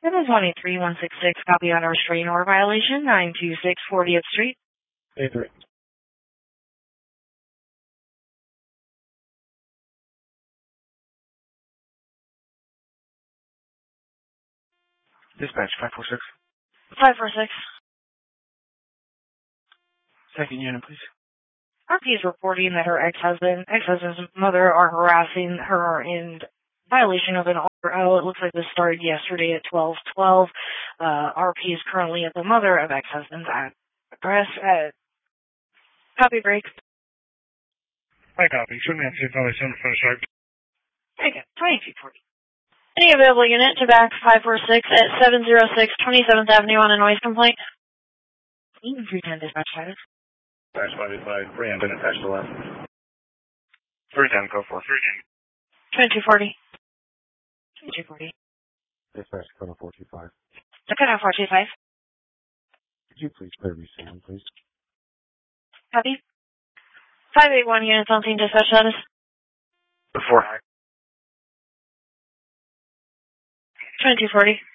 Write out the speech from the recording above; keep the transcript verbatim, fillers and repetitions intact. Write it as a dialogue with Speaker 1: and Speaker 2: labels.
Speaker 1: That is one eight three one six six, copy on our restraining order violation, nine two six fortieth Street.
Speaker 2: eight three.
Speaker 3: Dispatch, five four six.
Speaker 1: five four six.
Speaker 3: Second unit, please.
Speaker 1: R P is reporting that her ex-husband, ex-husband's mother are harassing her in violation of an order. Oh, it looks like this started yesterday at twelve twelve. Uh, R P is currently at the mother of ex-husband's address at copy break.
Speaker 2: I copy. Shoot me at see if I send for a shark.
Speaker 1: Okay, twenty-two forty. Any available unit to back five four six at seven oh six twenty-seventh Avenue on a noise complaint? Even three ten dispatch status.
Speaker 2: Dash five eight five. Brandon attached to left. three ten, go for three ten.
Speaker 1: twenty-two forty. twenty-two forty.
Speaker 4: Dispatch, Dakota four two five.
Speaker 1: Dakota four two five.
Speaker 4: Could you please clear me sound, please?
Speaker 1: Copy. five eight one units on scene dispatch status.
Speaker 2: Before hack.
Speaker 1: twenty-two forty.